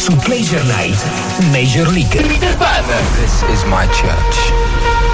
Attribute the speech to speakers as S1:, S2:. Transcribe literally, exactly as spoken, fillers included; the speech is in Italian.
S1: su Pleasure Night Major League.
S2: Peter Pan.
S3: This is my church.